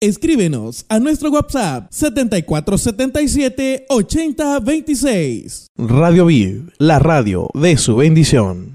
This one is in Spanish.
Escríbenos a nuestro WhatsApp 7477-8026. Radio Viv, la radio de su bendición.